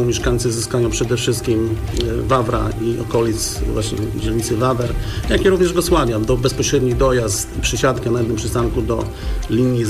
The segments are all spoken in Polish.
mieszkańcy zyskają przede wszystkim Wawra i okolic, właśnie dzielnicy Wawer, jak i również Wesławia. Bezpośredni dojazd, przysiadka na jednym przystanku do linii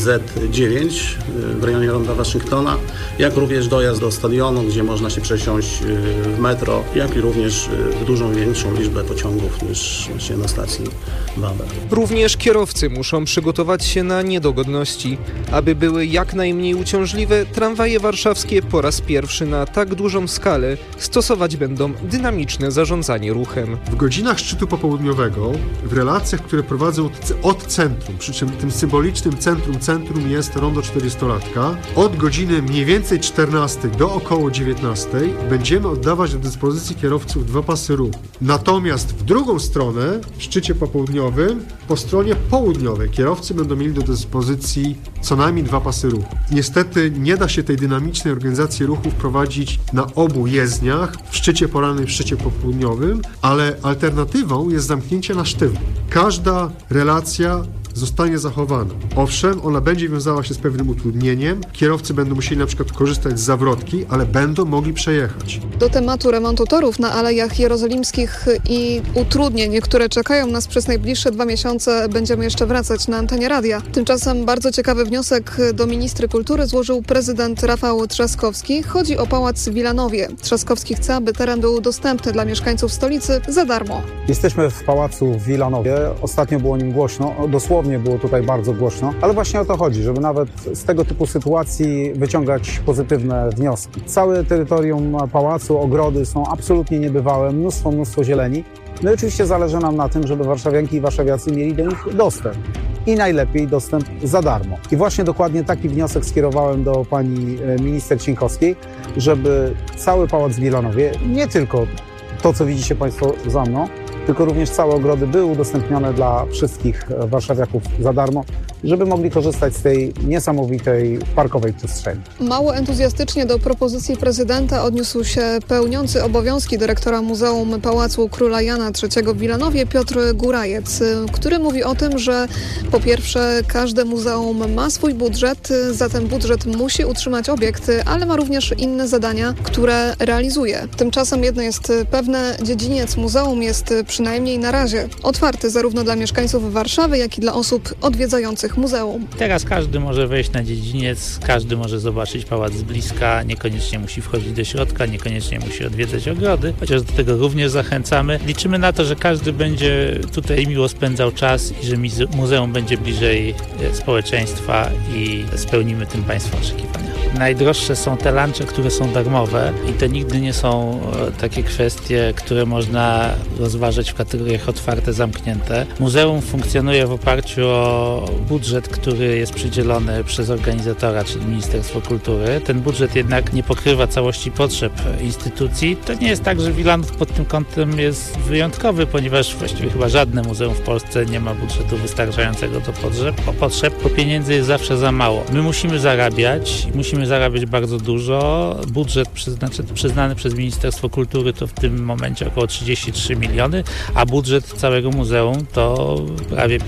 Z9 w rejonie Ronda Waszyngtona, jak również dojazd do stadionu, gdzie można się przesiąść w metro, jak i również w dużą większą liczbę pociągów niż właśnie na stacji Wawer. Również kierowcy muszą przygotować się na niedogodności. Aby były jak najmniej uciążliwe, tramwaje warszawskie po raz pierwszy na tak dużą skalę stosować będą dynamiczne zarządzanie ruchem. W godzinach szczytu popołudniowego, w relacjach, które prowadzą od centrum, przy czym tym symbolicznym centrum jest rondo 400-latka, od godziny mniej więcej 14 do około 19 będziemy oddawać do dyspozycji kierowców 2 pasy ruchu. Natomiast w drugą stronę, w szczycie popołudniowym, po stronie południowej kierowcy będą mieli do dyspozycji co najmniej 2 pasy ruchu. Niestety nie da się tej dynamicznej organizacji ruchu wprowadzić na obu jezdniach, w szczycie porannym i w szczycie popołudniowym, ale alternatywą jest zamknięcie na sztywno. Każda relacja zostanie zachowana. Owszem, ona będzie wiązała się z pewnym utrudnieniem. Kierowcy będą musieli na przykład korzystać z zawrotki, ale będą mogli przejechać. Do tematu remontu torów na Alejach Jerozolimskich i utrudnień, które czekają nas przez najbliższe 2 miesiące, będziemy jeszcze wracać na antenie radia. Tymczasem bardzo ciekawy wniosek do ministry kultury złożył prezydent Rafał Trzaskowski. Chodzi o pałac w Wilanowie. Trzaskowski chce, aby teren był dostępny dla mieszkańców stolicy za darmo. Jesteśmy w pałacu w Wilanowie. Ostatnio było o nim głośno. Dosłownie było tutaj bardzo głośno, ale właśnie o to chodzi, żeby nawet z tego typu sytuacji wyciągać pozytywne wnioski. Całe terytorium pałacu, ogrody są absolutnie niebywałe, mnóstwo zieleni. No i oczywiście zależy nam na tym, żeby warszawianki i warszawiacy mieli do nich dostęp. I najlepiej dostęp za darmo. I właśnie dokładnie taki wniosek skierowałem do pani minister Cieńkowskiej, żeby cały pałac w Wilanowie, nie tylko to, co widzicie państwo za mną, tylko również całe ogrody były udostępnione dla wszystkich warszawiaków za darmo, żeby mogli korzystać z tej niesamowitej parkowej przestrzeni. Mało entuzjastycznie do propozycji prezydenta odniósł się pełniący obowiązki dyrektora Muzeum Pałacu Króla Jana III w Wilanowie Piotr Górajec, który mówi o tym, że po pierwsze każde muzeum ma swój budżet, za ten budżet musi utrzymać obiekt, ale ma również inne zadania, które realizuje. Tymczasem jedno jest pewne, dziedziniec muzeum jest przynajmniej na razie otwarty zarówno dla mieszkańców Warszawy, jak i dla osób odwiedzających muzeum. Teraz każdy może wejść na dziedziniec, każdy może zobaczyć pałac z bliska, niekoniecznie musi wchodzić do środka, niekoniecznie musi odwiedzać ogrody, chociaż do tego również zachęcamy. Liczymy na to, że każdy będzie tutaj miło spędzał czas i że muzeum będzie bliżej społeczeństwa i spełnimy tym Państwa oczekiwania. Najdroższe są te lunche, które są darmowe i to nigdy nie są takie kwestie, które można rozważać w kategoriach otwarte, zamknięte. Muzeum funkcjonuje w oparciu o budżet, który jest przydzielony przez organizatora, czyli Ministerstwo Kultury. Ten budżet jednak nie pokrywa całości potrzeb instytucji. To nie jest tak, że Wilanów pod tym kątem jest wyjątkowy, ponieważ właściwie chyba żadne muzeum w Polsce nie ma budżetu wystarczającego do potrzeb, bo pieniędzy jest zawsze za mało. My musimy zarabiać bardzo dużo. Budżet przyznany przez Ministerstwo Kultury to w tym momencie około 33 miliony, a budżet całego muzeum to prawie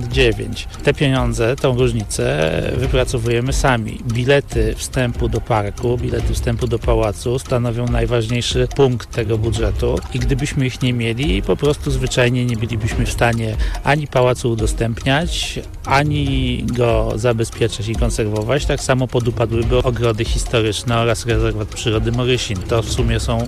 59. Te pieniądze, tą różnicę wypracowujemy sami. Bilety wstępu do parku, bilety wstępu do pałacu stanowią najważniejszy punkt tego budżetu i gdybyśmy ich nie mieli, po prostu zwyczajnie nie bylibyśmy w stanie ani pałacu udostępniać, ani go zabezpieczać i konserwować. Tak samo podupadłyby ogrody historyczne oraz rezerwat przyrody Morysin. To w sumie są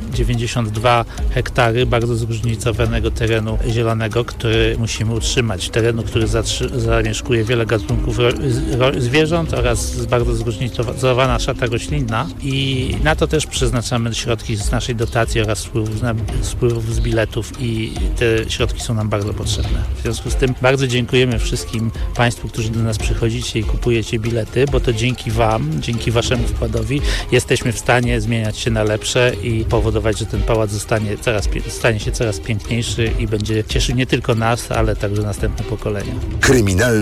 92 hektary bardzo zróżnicowanego terenu zielonego, który musimy utrzymać. Terenu, który zamieszkuje wiele gatunków zwierząt oraz bardzo zróżnicowana szata roślinna i na to też przeznaczamy środki z naszej dotacji oraz spływów z biletów i te środki są nam bardzo potrzebne. W związku z tym bardzo dziękujemy wszystkim Państwu, którzy do nas przychodzicie i kupujecie bilety, bo to dzięki Wam, dzięki Waszemu wkładowi jesteśmy w stanie zmieniać się na lepsze i powodować, że ten pałac stanie się coraz piękniejszy i będzie cieszył nie tylko nas, ale także następne pokolenia. Kryminalna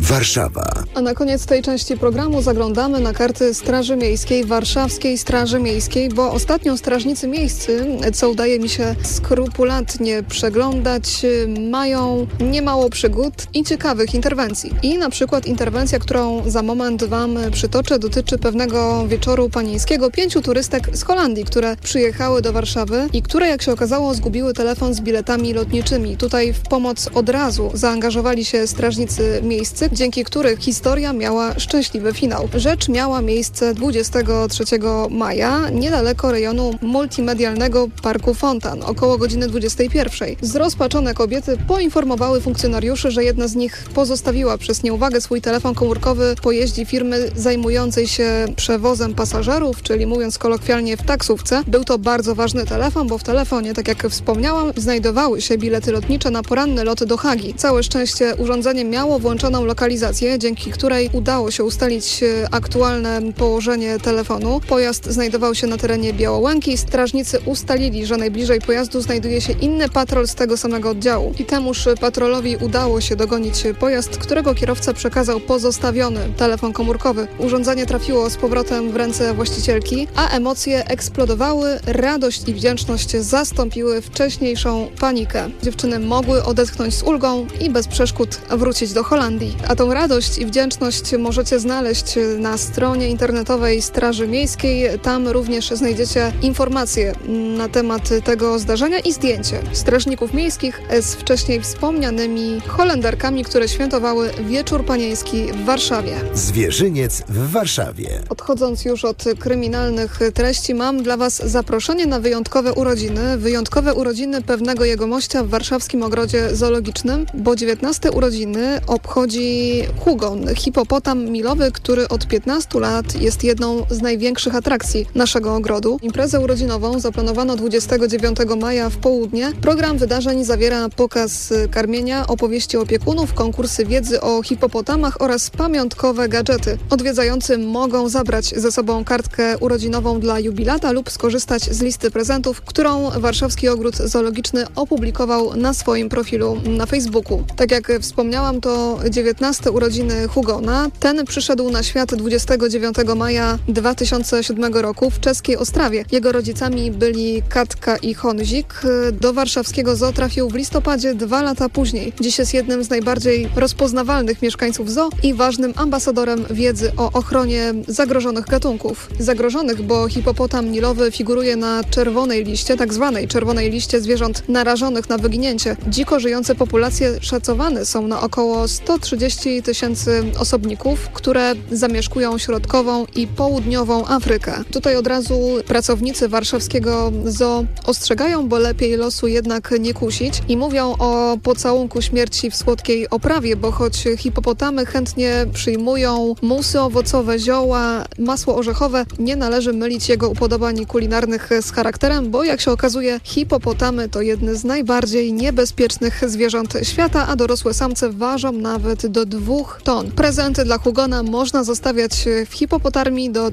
Warszawa. A na koniec tej części programu zaglądamy na karty Straży Miejskiej, Warszawskiej Straży Miejskiej, bo ostatnio strażnicy miejscy, co udaje mi się skrupulatnie przeglądać, mają niemało przygód i ciekawych interwencji. I na przykład interwencja, którą za moment Wam przytoczę, dotyczy pewnego wieczoru panieńskiego 5 turystek z Holandii, które przyjechały do Warszawy i które, jak się okazało, zgubiły telefon z biletami lotniczymi. Tutaj w pomoc od razu zaangażowali się strażnicy miejscy, dzięki których historia miała szczęśliwy finał. Rzecz miała miejsce 23 maja, niedaleko rejonu multimedialnego Parku Fontan, około godziny 21. Zrozpaczone kobiety poinformowały funkcjonariuszy, że jedna z nich pozostawiła przez nieuwagę swój telefon komórkowy w pojeździe firmy zajmującej się przewozem pasażerów, czyli mówiąc kolokwialnie w taksówce. Był to bardzo ważny telefon, bo w telefonie, tak jak wspomniałam, znajdowały się bilety lotnicze na poranny lot do Hagi. Całe szczęście urządzenie miało włączoną lokalizację, dzięki której udało się ustalić aktualne położenie telefonu. Pojazd znajdował się na terenie Białołęki. Strażnicy ustalili, że najbliżej pojazdu znajduje się inny patrol z tego samego oddziału. I temuż patrolowi udało się dogonić pojazd, którego kierowca przekazał pozostawiony telefon komórkowy. Urządzenie trafiło z powrotem w ręce właścicielki, a emocje eksplodowały, radość i wdzięczność zastąpiły wcześniejszą panikę. Dziewczyny mogły odetchnąć z ulgą i bez przeszkód wrócić do Holandii. A tą radość i wdzięczność możecie znaleźć na stronie internetowej Straży Miejskiej. Tam również znajdziecie informacje na temat tego zdarzenia i zdjęcie strażników miejskich z wcześniej wspomnianymi Holenderkami, które świętowały Wieczór Panieński w Warszawie. Zwierzyniec w Warszawie. Odchodząc już od kryminalnych treści, mam dla Was zaproszenie na wyjątkowe urodziny. Wyjątkowe urodziny pewnego jegomościa w warszawskim ogrodzie zoologicznym, bo 19 urodziny obchodzi Hugon, hipopotam milowy, który od 15 lat jest jedną z największych atrakcji naszego ogrodu. Imprezę urodzinową zaplanowano 29 maja w południe. Program wydarzeń zawiera pokaz karmienia, opowieści opiekunów, konkursy wiedzy o hipopotamach oraz pamiątkowe gadżety. Odwiedzający mogą zabrać ze sobą kartkę urodzinową dla jubilata lub skorzystać z listy prezentów, którą Warszawski Ogród Zoologiczny opublikował na swoim profilu na Facebooku. Tak jak wspomniałam, to 19 urodziny Hugona. Ten przyszedł na świat 29 maja 2007 roku w czeskiej Ostrawie. Jego rodzicami byli Katka i Honzik. Do warszawskiego zoo trafił w listopadzie 2 lata później. Dziś jest jednym z najbardziej rozpoznawalnych mieszkańców zoo i ważnym ambasadorem wiedzy o ochronie zagrożonych gatunków. Zagrożonych, bo hipopotam nilowy figuruje na czerwonej liście, tak zwanej czerwonej liście zwierząt narażonych na wyginięcie. Dziko żyjące populacje szacowane są na około 130 tysięcy osobników, które zamieszkują środkową i południową Afrykę. Tutaj od razu pracownicy warszawskiego zoo ostrzegają, bo lepiej losu jednak nie kusić i mówią o pocałunku śmierci w słodkiej oprawie, bo choć hipopotamy chętnie przyjmują musy owocowe, zioła, masło orzechowe, nie należy mylić jego upodobań kulinarnych z charakterem, bo jak się okazuje, hipopotamy to jedne z najbardziej niebezpiecznych zwierząt świata, a dorosłe samce ważą nawet do 2 ton. Prezenty dla Hugona można zostawiać w hipopotarmii do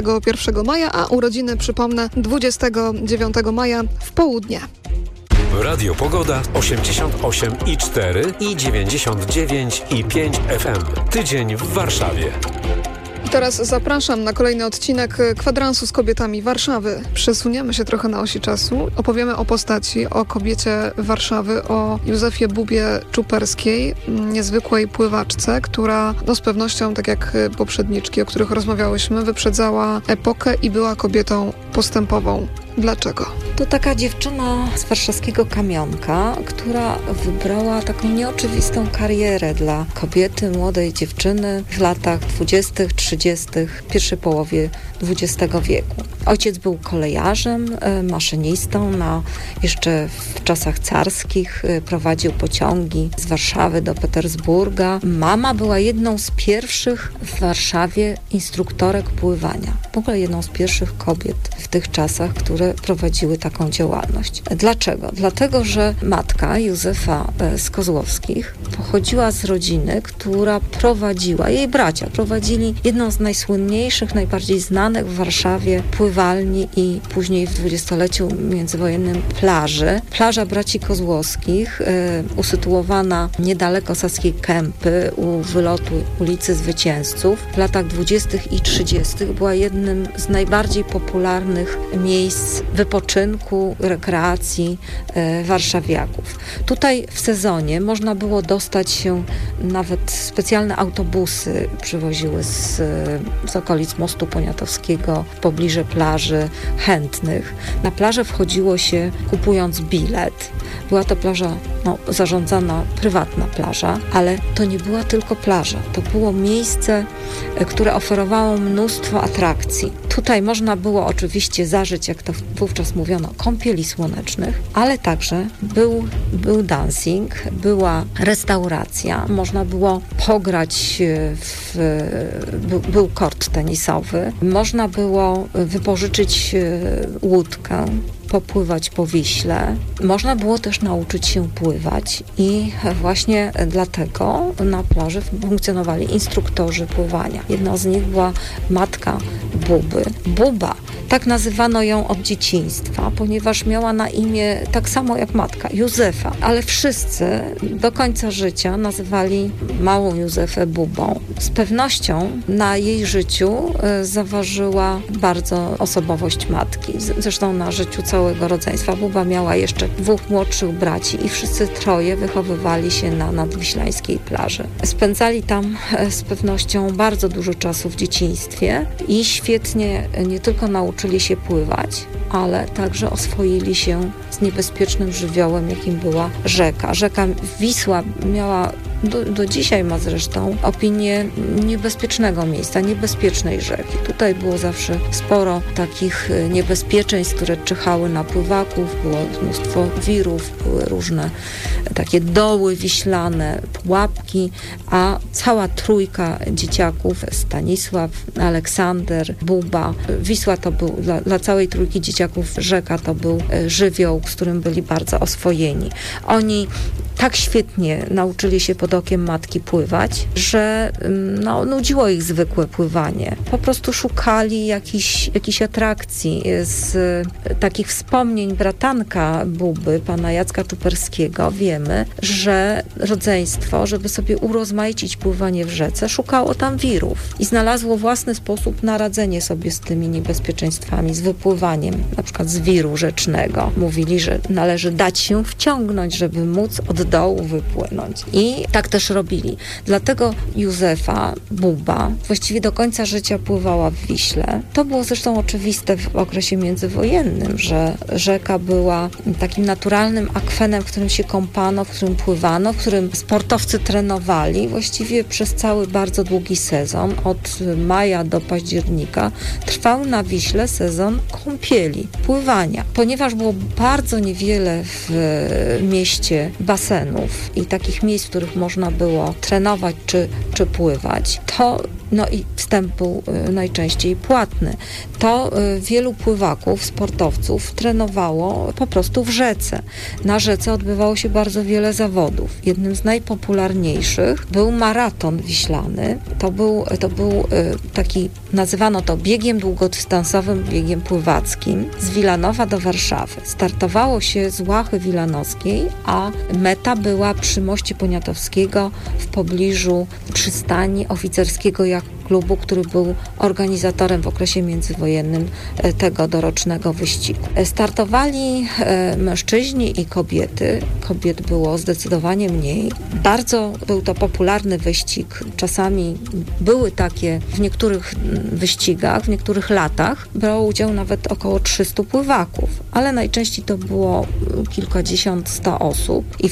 31 maja, a urodziny, przypomnę, 29 maja w południe. Radio Pogoda 88,4 i 99,5 FM. Tydzień w Warszawie. Teraz zapraszam na kolejny odcinek Kwadransu z kobietami Warszawy. Przesuniemy się trochę na osi czasu. Opowiemy o postaci, o kobiecie Warszawy, o Józefie Bubie Czuperskiej, niezwykłej pływaczce, która z pewnością, tak jak poprzedniczki, o których rozmawiałyśmy, wyprzedzała epokę i była kobietą postępową. Dlaczego? To taka dziewczyna z warszawskiego Kamionka, która wybrała taką nieoczywistą karierę dla kobiety, młodej dziewczyny w latach 20., 30., pierwszej połowie XX wieku. Ojciec był kolejarzem, maszynistą, jeszcze w czasach carskich prowadził pociągi z Warszawy do Petersburga. Mama była jedną z pierwszych w Warszawie instruktorek pływania. W ogóle jedną z pierwszych kobiet w tych czasach, które prowadziły taką działalność. Dlaczego? Dlatego, że matka Józefa z Kozłowskich pochodziła z rodziny, która prowadziła, jej bracia prowadzili jedną z najsłynniejszych, najbardziej znanych w Warszawie pływaków pływalni i później w dwudziestoleciu międzywojennym plaży. Plaża Braci Kozłowskich, usytuowana niedaleko Saskiej Kępy u wylotu ulicy Zwycięzców, w latach 20. i 30. była jednym z najbardziej popularnych miejsc wypoczynku, rekreacji warszawiaków. Tutaj w sezonie można było dostać się, nawet specjalne autobusy przywoziły z okolic Mostu Poniatowskiego w pobliże plaży chętnych. Na plażę wchodziło się kupując bilet. Była to plaża zarządzana, prywatna plaża, ale to nie była tylko plaża. To było miejsce, które oferowało mnóstwo atrakcji. Tutaj można było oczywiście zażyć, jak to wówczas mówiono, kąpieli słonecznych, ale także był dancing, była restauracja, można było pograć, był kort tenisowy, można było wypożyczyć łódkę, popływać po Wiśle. Można było też nauczyć się pływać i właśnie dlatego na plaży funkcjonowali instruktorzy pływania. Jedna z nich była matka Buby. Buba, tak nazywano ją od dzieciństwa, ponieważ miała na imię tak samo jak matka, Józefa, ale wszyscy do końca życia nazywali małą Józefę Bubą. Z pewnością na jej życiu zaważyła bardzo osobowość matki, zresztą na życiu całego rodzeństwa. Buba miała jeszcze 2 młodszych braci i wszyscy 3 wychowywali się na nadwiślańskiej plaży. Spędzali tam z pewnością bardzo dużo czasu w dzieciństwie i świetnie nie tylko nauczyli się pływać, ale także oswoili się z niebezpiecznym żywiołem, jakim była rzeka. Rzeka Wisła miała, do dzisiaj ma zresztą, opinię niebezpiecznego miejsca, niebezpiecznej rzeki. Tutaj było zawsze sporo takich niebezpieczeństw, które czyhały na pływaków, było mnóstwo wirów, były różne takie doły wiślane, pułapki, a cała trójka dzieciaków, Stanisław, Aleksander, Buba, Wisła to był dla całej trójki dzieciaków, rzeka to był żywioł, z którym byli bardzo oswojeni. Oni tak świetnie nauczyli się pod okiem matki pływać, że nudziło ich zwykłe pływanie. Po prostu szukali jakichś atrakcji. Z takich wspomnień bratanka Buby, pana Jacka Czuperskiego, wiemy, że rodzeństwo, żeby sobie urozmaicić pływanie w rzece, szukało tam wirów i znalazło własny sposób na radzenie sobie z tymi niebezpieczeństwami, z wypływaniem, na przykład z wiru rzecznego. Mówili, że należy dać się wciągnąć, żeby móc od dołu wypłynąć. I tak też robili. Dlatego Józefa Buba właściwie do końca życia pływała w Wiśle. To było zresztą oczywiste w okresie międzywojennym, że rzeka była takim naturalnym akwenem, w którym się kąpano, w którym pływano, w którym sportowcy trenowali. Właściwie przez cały bardzo długi sezon, od maja do października, trwał na Wiśle sezon kąpieli, pływania. Ponieważ było bardzo niewiele w mieście basenów i takich miejsc, w których można było trenować czy pływać, to i wstęp był najczęściej płatny. To wielu pływaków, sportowców trenowało po prostu w rzece. Na rzece odbywało się bardzo wiele zawodów. Jednym z najpopularniejszych był maraton wiślany. To był taki, nazywano to biegiem długodystansowym, biegiem pływackim z Wilanowa do Warszawy. Startowało się z Łachy Wilanowskiej, a meta była przy moście Poniatowskiego w pobliżu przystani oficerskiego klubu, który był organizatorem w okresie międzywojennym tego dorocznego wyścigu. Startowali mężczyźni i kobiety. Kobiet było zdecydowanie mniej. Bardzo był to popularny wyścig. Czasami były takie w niektórych wyścigach, w niektórych latach brało udział nawet około 300 pływaków, ale najczęściej to było kilkadziesiąt, 100 osób. I w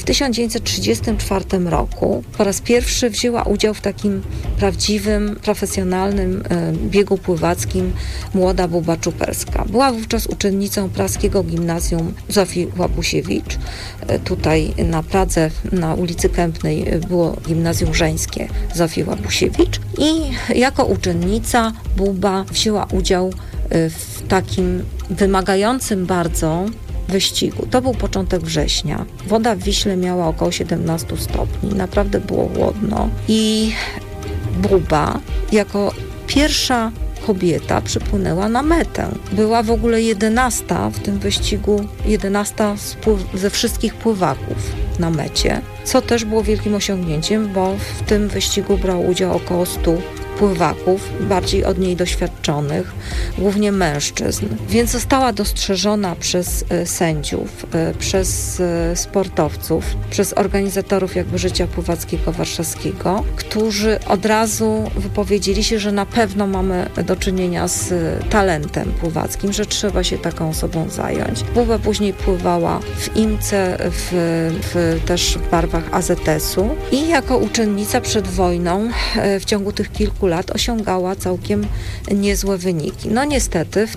1934 roku po raz pierwszy wzięła udział w takim prawdziwym, profesjonalnym biegu pływackim młoda Buba Czuperska. Była wówczas uczennicą praskiego gimnazjum Zofii Łapusiewicz. Tutaj na Pradze, na ulicy Kępnej było gimnazjum żeńskie Zofii Łapusiewicz i jako uczennica Buba wzięła udział w takim wymagającym bardzo wyścigu. To był początek września. Woda w Wiśle miała około 17 stopni. Naprawdę było chłodno. I Buba jako pierwsza kobieta przypłynęła na metę. Była w ogóle 11 w tym wyścigu, 11 ze wszystkich pływaków na mecie, co też było wielkim osiągnięciem, bo w tym wyścigu brało udział około 100 pływaków, bardziej od niej doświadczonych, głównie mężczyzn. Więc została dostrzeżona przez sędziów, przez sportowców, przez organizatorów życia pływackiego warszawskiego, którzy od razu wypowiedzieli się, że na pewno mamy do czynienia z talentem pływackim, że trzeba się taką osobą zająć. Buba później pływała w IMCE, też w barwach AZS-u i jako uczennica przed wojną w ciągu tych kilku lat osiągała całkiem niezłe wyniki. No niestety w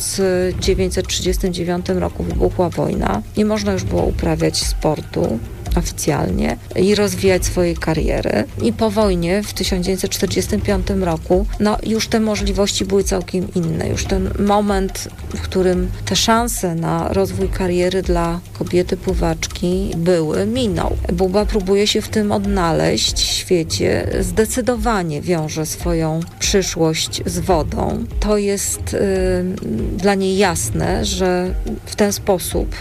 1939 roku wybuchła wojna. Nie można już było uprawiać sportu oficjalnie i rozwijać swojej kariery. I po wojnie w 1945 roku już te możliwości były całkiem inne. Już ten moment, w którym te szanse na rozwój kariery dla kobiety pływaczki minął. Buba próbuje się w tym odnaleźć w świecie. Zdecydowanie wiąże swoją przyszłość z wodą. To jest dla niej jasne, że w ten sposób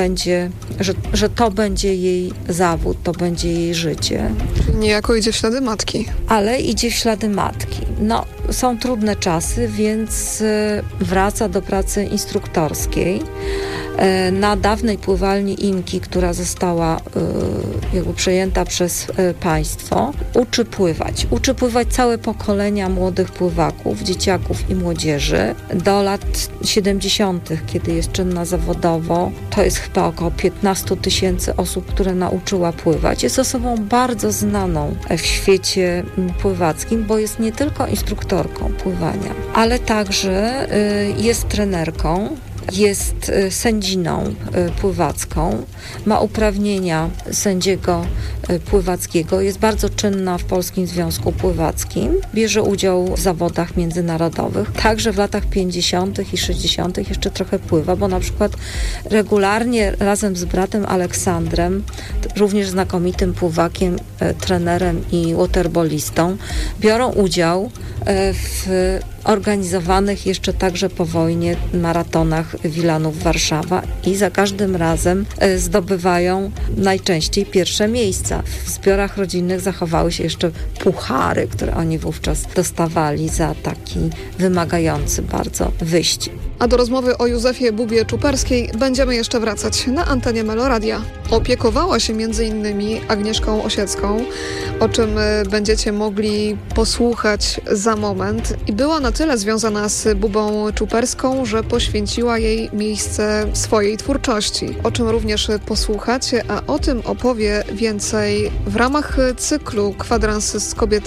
że to będzie jej zawód, to będzie jej życie. Niejako idzie w ślady matki. Ale idzie w ślady matki. Są trudne czasy, więc wraca do pracy instruktorskiej na dawnej pływalni IMKI, która została przejęta przez państwo. Uczy pływać całe pokolenia młodych pływaków, dzieciaków i młodzieży. Do lat 70., kiedy jest czynna zawodowo, to jest chyba około 15 000 osób, które nauczyła pływać. Jest osobą bardzo znaną w świecie pływackim, bo jest nie tylko instruktorką pływania, ale także jest trenerką, jest sędziną pływacką, ma uprawnienia sędziego pływackiego, jest bardzo czynna w Polskim Związku Pływackim, bierze udział w zawodach międzynarodowych, także w latach 50. i 60. jeszcze trochę pływa, bo na przykład regularnie razem z bratem Aleksandrem, również znakomitym pływakiem, trenerem i waterbolistą, biorą udział w organizowanych jeszcze także po wojnie maratonach Wilanów-Warszawa i za każdym razem zdobywają najczęściej pierwsze miejsca. W zbiorach rodzinnych zachowały się jeszcze puchary, które oni wówczas dostawali za taki wymagający bardzo wyścig. A do rozmowy o Józefie Bubie Czuperskiej będziemy jeszcze wracać na antenie Meloradia. Opiekowała się m.in. Agnieszką Osiecką, o czym będziecie mogli posłuchać za moment. I była na tyle związana z Bubą Czuperską, że poświęciła jej miejsce swojej twórczości, o czym również posłuchacie, a o tym opowie więcej w ramach cyklu Kwadrans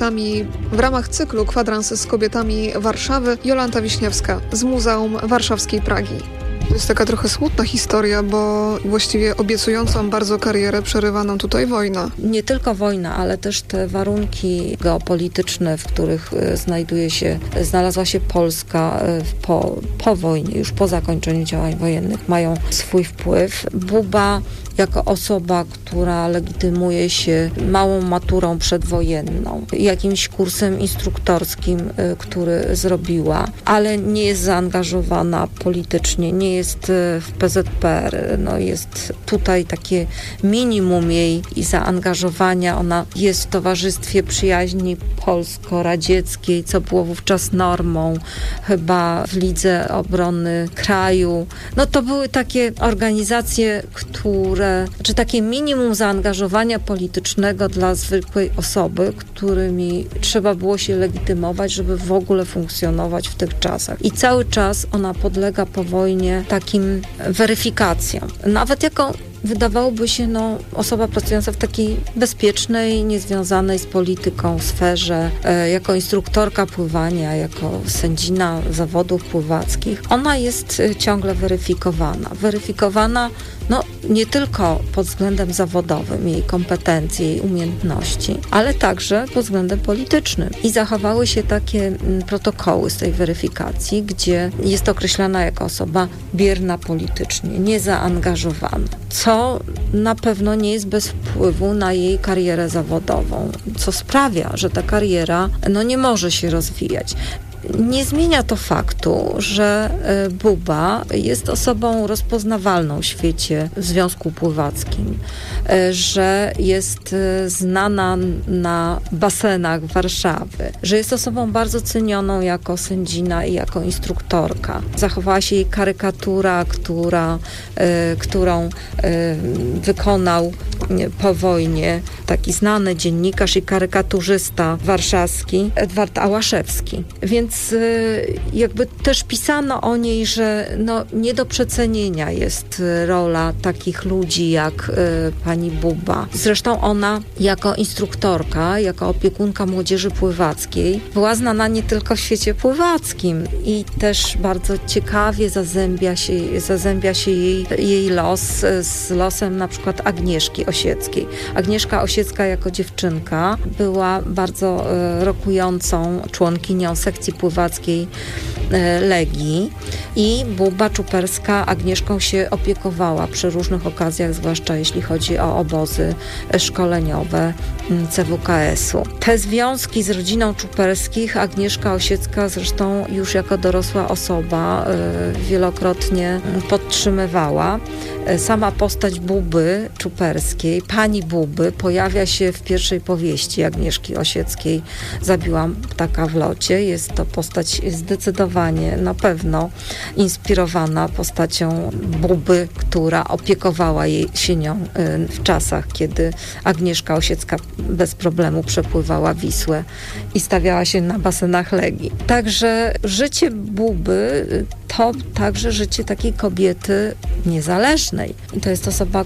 z kobietami Warszawy Jolanta Wiśniewska z Muzeum Warszawskiej Pragi. To jest taka trochę smutna historia, bo właściwie obiecującą bardzo karierę przerywa nam tutaj wojna. Nie tylko wojna, ale też te warunki geopolityczne, w których znalazła się Polska po wojnie, już po zakończeniu działań wojennych, mają swój wpływ. Buba jako osoba, która legitymuje się małą maturą przedwojenną, jakimś kursem instruktorskim, który zrobiła, ale nie jest zaangażowana politycznie, nie jest w PZPR. Jest tutaj takie minimum jej i zaangażowania. Ona jest w Towarzystwie Przyjaźni Polsko-Radzieckiej, co było wówczas normą, chyba w Lidze Obrony Kraju. To były takie organizacje, takie minimum zaangażowania politycznego dla zwykłej osoby, którymi trzeba było się legitymować, żeby w ogóle funkcjonować w tych czasach. I cały czas ona podlega po wojnie takim weryfikacjom. Nawet jako wydawałoby się osoba pracująca w takiej bezpiecznej, niezwiązanej z polityką sferze, jako instruktorka pływania, jako sędzina zawodów pływackich, ona jest ciągle weryfikowana. Weryfikowana nie tylko pod względem zawodowym, jej kompetencji, jej umiejętności, ale także pod względem politycznym. I zachowały się takie protokoły z tej weryfikacji, gdzie jest określana jako osoba bierna politycznie, niezaangażowana, co na pewno nie jest bez wpływu na jej karierę zawodową, co sprawia, że ta kariera nie może się rozwijać. nie zmienia to faktu, że Buba jest osobą rozpoznawalną w świecie w Związku Pływackim, że jest znana na basenach Warszawy, że jest osobą bardzo cenioną jako sędzina i jako instruktorka. Zachowała się jej karykatura, którą wykonał po wojnie taki znany dziennikarz i karykaturzysta warszawski Edward Ałaszewski. Więc jakby też pisano o niej, że nie do przecenienia jest rola takich ludzi jak pani Buba. Zresztą ona jako instruktorka, jako opiekunka młodzieży pływackiej była znana nie tylko w świecie pływackim i też bardzo ciekawie zazębia się jej los z losem na przykład Agnieszki Osieckiej. Agnieszka Osiecka jako dziewczynka była bardzo rokującą członkinią sekcji pływackiej Legii i Buba Czuperska Agnieszką się opiekowała przy różnych okazjach, zwłaszcza jeśli chodzi o obozy szkoleniowe CWKS-u. Te związki z rodziną Czuperskich Agnieszka Osiecka zresztą już jako dorosła osoba wielokrotnie podtrzymywała. Sama postać Buby Czuperskiej, pani Buby, pojawia się w pierwszej powieści Agnieszki Osieckiej Zabiłam ptaka w locie. Jest to postać zdecydowanie, na pewno inspirowana postacią Buby, która opiekowała się nią w czasach, kiedy Agnieszka Osiecka bez problemu przepływała Wisłę i stawiała się na basenach Legii. Także życie Buby to także życie takiej kobiety niezależnej. To jest osoba,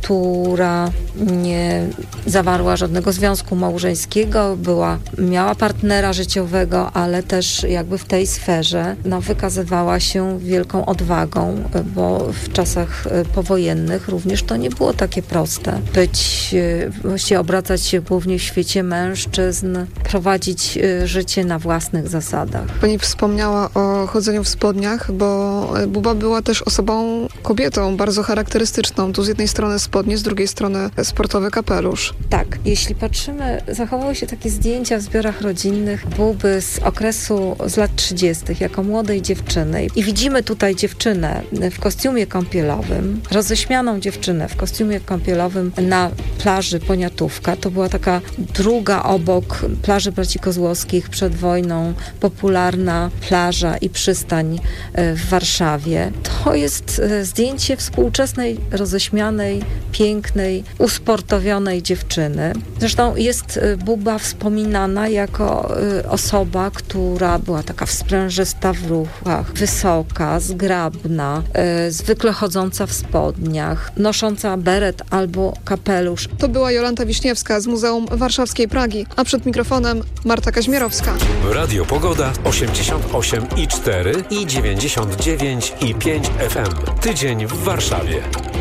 która nie zawarła żadnego związku małżeńskiego, miała partnera życiowego, ale też jakby w tej sferze wykazywała się wielką odwagą, bo w czasach powojennych również to nie było takie proste. Właściwie obracać się głównie w świecie mężczyzn, prowadzić życie na własnych zasadach. Pani wspomniała o chodzeniu w spodniach, bo Buba była też osobą, kobietą bardzo charakterystyczną. Tu z jednej strony spodnie, z drugiej strony sportowy kapelusz. Tak, jeśli patrzymy, zachowały się takie zdjęcia w zbiorach rodzinnych Buby z okresu z lat 30. jako młodej dziewczyny i widzimy tutaj dziewczynę w kostiumie kąpielowym, roześmianą dziewczynę w kostiumie kąpielowym na plaży Poniatówka. To była taka druga obok plaży Braci Kozłowskich przed wojną popularna plaża i przystań w Warszawie. To jest zdjęcie współczesnej, roześmianej, pięknej, usportowionej dziewczyny. Zresztą jest Buba wspominana jako osoba, która była taka sprężysta w ruchach, wysoka, zgrabna, zwykle chodząca w spodniach, nosząca beret albo kapelusz. To była Jolanta Wiśniewska z Muzeum Warszawskiej Pragi, a przed mikrofonem Marta Kaźmierowska. Radio Pogoda 88,4 i 99,5 FM. Tydzień w Warszawie.